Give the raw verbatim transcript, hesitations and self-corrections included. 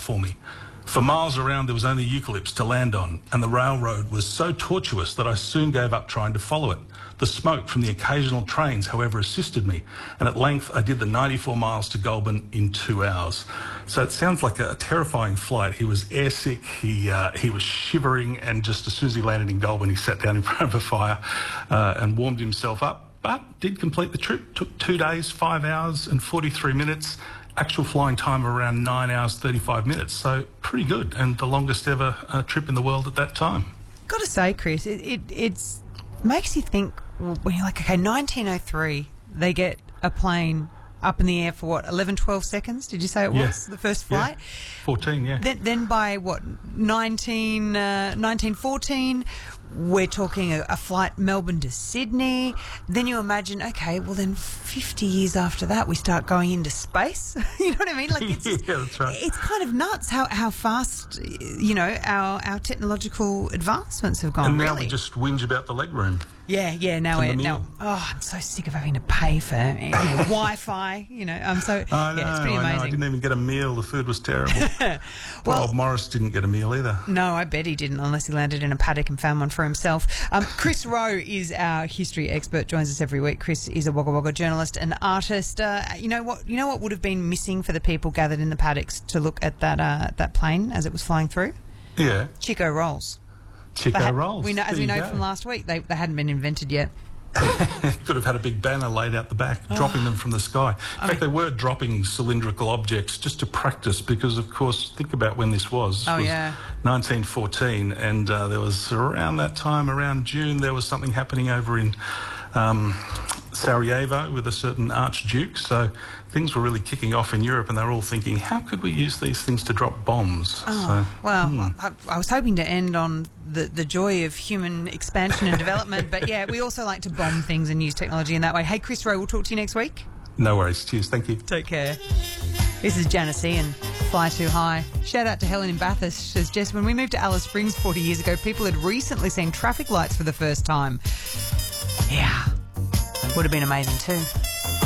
for me. For miles around, there was only eucalypts to land on, and the railroad was so tortuous that I soon gave up trying to follow it. The smoke from the occasional trains, however, assisted me, and at length I did the ninety-four miles to Goulburn in two hours. So it sounds like a terrifying flight. He was airsick, he uh, he was shivering, and just as soon as he landed in Goulburn, he sat down in front of a fire uh, and warmed himself up, but did complete the trip. Took two days, five hours and forty-three minutes. Actual flying time around nine hours, thirty-five minutes. So pretty good, and the longest ever uh, trip in the world at that time. Got to say, Chris, it, it it's makes you think when you're like, okay, nineteen oh three, they get a plane up in the air for what, eleven, twelve seconds? Did you say it was yeah. the first flight? Yeah. fourteen, yeah. Then, then by what, nineteen, uh, nineteen fourteen, we're talking a, a flight Melbourne to Sydney. Then you imagine, okay, well then fifty years after that we start going into space. You know what I mean? Like it's just, yeah, that's right. It's kind of nuts how, how fast, you know, our our technological advancements have gone. And now really. we just whinge about the legroom. Yeah, yeah. Now we're now. Oh, I'm so sick of having to pay for you know, Wi-Fi. You know, I'm so. I know, yeah, it's pretty I know. amazing. I didn't even get a meal. The food was terrible. well, well, old Morris didn't get a meal either. No, I bet he didn't, unless he landed in a paddock and found one for himself. Um, Chris Rowe is our history expert. Joins us every week. Chris is a Wagga Wagga journalist and artist. Uh, you know what? You know what would have been missing for the people gathered in the paddocks to look at that uh, that plane as it was flying through? Yeah, Chico rolls. Chico had, rolls. We know, as there we know go. from last week, they they hadn't been invented yet. Could have had a big banner laid out the back, oh. dropping them from the sky. In I fact, mean, they were dropping cylindrical objects just to practice because, of course, think about when this was. This oh, was yeah. nineteen fourteen, and uh, there was around that time, around June, there was something happening over in um, Sarajevo with a certain archduke. So things were really kicking off in Europe, and they were all thinking, how could we use these things to drop bombs? Oh, so, well, hmm. I, I was hoping to end on the, the joy of human expansion and development, but yeah, we also like to bomb things and use technology in that way. Hey, Chris Rowe, we'll talk to you next week. No worries. Cheers. Thank you. Take care. This is Janice Ian, Fly Too High. Shout out to Helen in Bathurst. She says, Jess, when we moved to Alice Springs forty years ago, people had recently seen traffic lights for the first time. Yeah, would have been amazing too.